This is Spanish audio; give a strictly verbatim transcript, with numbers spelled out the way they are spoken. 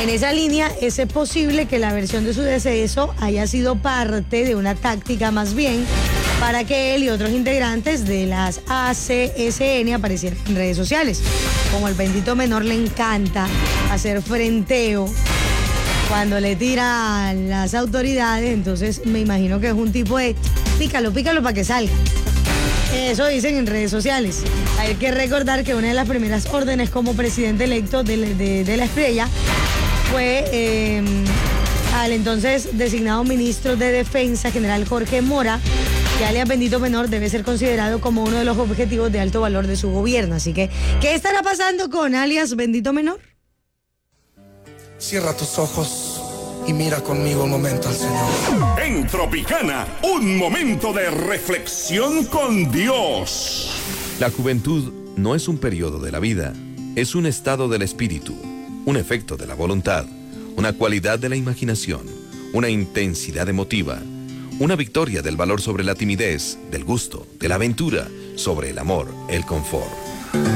En esa línea, es posible que la versión de su deceso haya sido parte de una táctica más bien para que él y otros integrantes de las A C S N aparecieran en redes sociales. Como al bendito menor le encanta hacer frenteo cuando le tiran las autoridades, entonces me imagino que es un tipo de pícalo, pícalo para que salga. Eso dicen en redes sociales. Hay que recordar que una de las primeras órdenes como presidente electo de, de, de la Estrella fue eh, al entonces designado ministro de Defensa, general Jorge Mora, que alias Bendito Menor debe ser considerado como uno de los objetivos de alto valor de su gobierno. Así que, ¿qué estará pasando con alias Bendito Menor? Cierra tus ojos y mira conmigo un momento al Señor. En Tropicana, un momento de reflexión con Dios. La juventud no es un periodo de la vida, es un estado del espíritu, un efecto de la voluntad, una cualidad de la imaginación, una intensidad emotiva, una victoria del valor sobre la timidez, del gusto, de la aventura, sobre el amor, el confort.